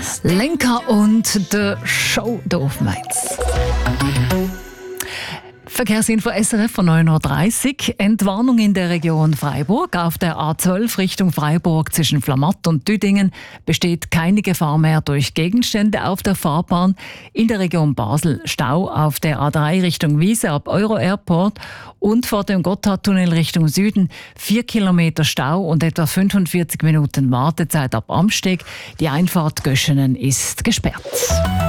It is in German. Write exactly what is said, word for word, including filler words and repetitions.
Lenka und der Show auf Mainz. Verkehrsinfo S R F von neun Uhr dreißig. Entwarnung in der Region Freiburg. Auf der A zwölf Richtung Freiburg zwischen Flamatt und Düdingen besteht keine Gefahr mehr durch Gegenstände auf der Fahrbahn. In der Region Basel Stau auf der A drei Richtung Wiese ab Euro Airport und vor dem Gotthardtunnel Richtung Süden vier Kilometer Stau und etwa fünfundvierzig Minuten Wartezeit ab Amsteg. Die Einfahrt Göschenen ist gesperrt.